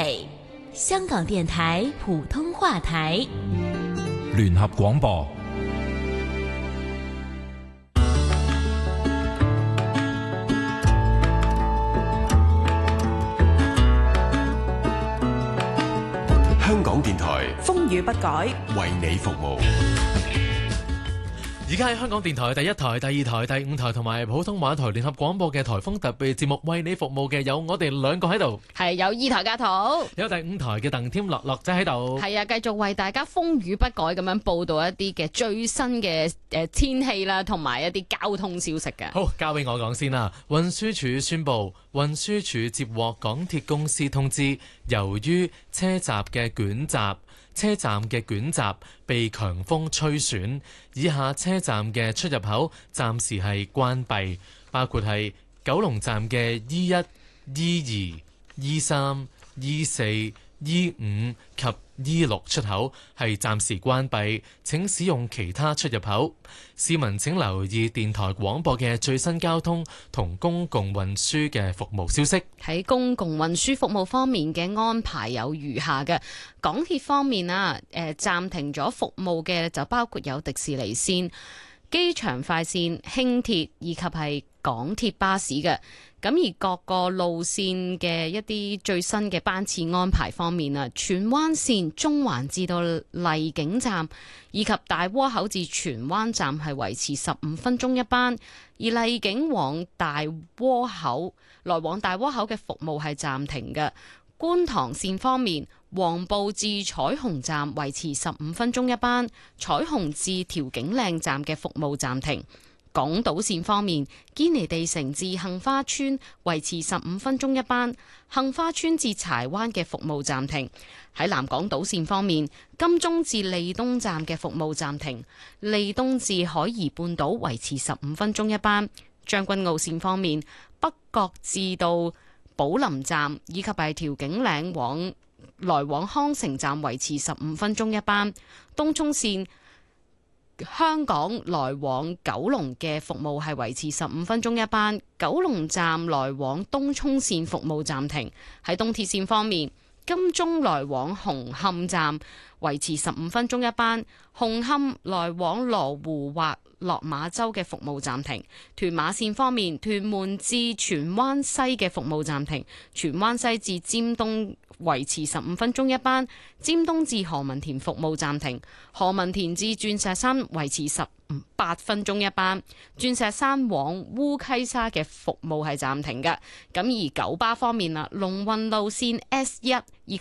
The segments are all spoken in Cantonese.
北，香港電台普通話台， 聯合廣播。 香港電台風雨不改， 為你服務。 而家喺香港電台第一台、第二台、第五台同埋普通話台聯合廣播嘅颱風特別節目，為你服務嘅有我哋兩個喺度， 係有二台家圖， 有第五台嘅鄧添樂樂仔喺度， 係啊，繼續為大家風雨不改咁樣報道一啲嘅最新嘅天氣啦，同埋一啲交通消息嘅。 好，交俾我講先啦。運輸署宣布，運輸署接獲港鐵公司通知，由於車站嘅捲閘被強風吹損，以下車站嘅出入口暫時係關閉，包括係九龍站嘅 E1、E2、E3、E4、E5 及E6 出口係暫時關閉，請使用其他出入口。市民請留意電台廣播嘅最新交通同公共運輸嘅服務消息。 喺公共運輸服務方面嘅安排有如下嘅。港鐵方面啊，暫停咗服務嘅就包括有迪士尼線、機場快線、輕鐵以及係港鐵巴士嘅。咁而各個路線嘅一啲最新嘅班次安排方面啊，荃灣線中環至到荔景站以及大窩口至荃灣站係維持15分鐘一班，而荔景往大窩口來往大窩口嘅服務係暫停嘅。觀塘線方面，黃埔至彩虹站維持15分鐘一班，彩虹至調景嶺站嘅服務暫停。港島線方面，堅尼地城至杏花邨維持15分鐘一班，杏花邨至柴灣嘅服務暫停。喺南港島線方面，金鐘至利東站嘅服務暫停，利東至海怡半島維持15分鐘一班。將軍澳線方面，北角至到寶林站以及係調景嶺來往康城站維持15分鐘一班。東涌線香港來往九龍嘅服務係維持15分鐘一班，九龍站來往東涌線服務暫停。喺東鐵線方面，金鐘來往紅磡站維持15分鐘一班，紅磡來往羅湖或落馬洲嘅服務暫停。屯馬線方面，屯門至荃灣西嘅服務暫停，荃灣西至尖東維持15分鐘一班，尖東至何文田服務暫停，何文田至鑽石山維持18分鐘一班，鑽石山往烏溪沙嘅服務係暫停嘅。咁而九巴方面啦，龍運路線 S1 以及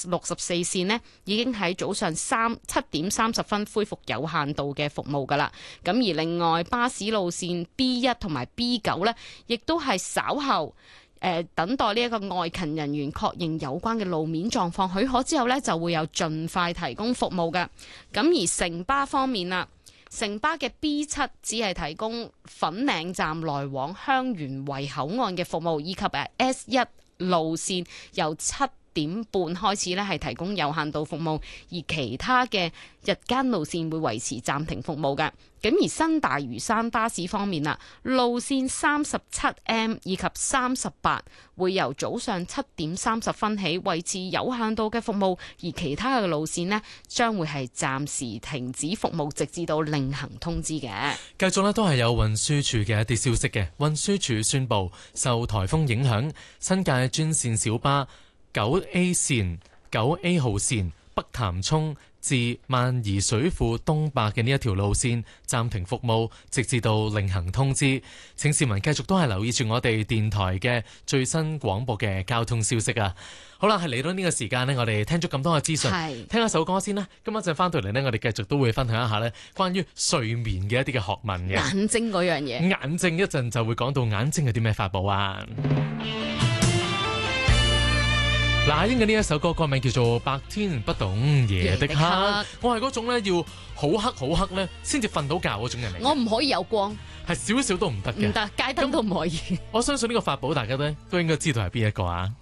S64 線呢已經喺早上7點30分恢復有限度嘅服務噶啦。咁而另外巴士路線 B1 同埋 B9 呢，亦都係稍後等待呢一個外勤人員確認有關嘅路面狀況許可之後呢，就會有盡快提供服務嘅。咁而城巴方面啦，城巴嘅 B7 只係提供粉嶺站來往香園圍口岸嘅服務，以及S1 路線由7點半開始咧係提供有限度服務，而其他嘅日間路線會維持暫停服務嘅。咁而新大嶼山巴士方面啦，路線 37M 以及38會由早上7點30分起維持有限度嘅服務，而其他嘅路線呢將會係暫時停止服務，直至到另行通知嘅。 繼續呢都係有運輸署嘅一啲消息嘅。運輸署宣布，受颱風影響，新界專線小巴9A 線、9A 號線北潭涌至萬宜水庫東壩嘅呢一條路線暫停服務，直至到另行通知。請市民繼續都係留意住我哋電台嘅最新廣播嘅交通消息啊！好啦，係嚟到呢個時間呢，我哋聽咗咁多嘅資訊，聽一首歌先啦。今晚陣翻到嚟呢，我哋繼續都會分享一下呢關於睡眠嘅一啲嘅學問嘅。 眼睛嗰樣嘢， 眼睛一陣就會講到眼睛有啲咩法寶啊！那英嘅呢一首歌歌名叫做《白天不懂夜的黑》，我係嗰種咧要好黑咧先至瞓到覺嗰種人嚟。 我唔可以有光， 係少少都唔得嘅， 唔得，街燈都唔可以。 我相信呢個法寶大家都應該知道係邊一個啊？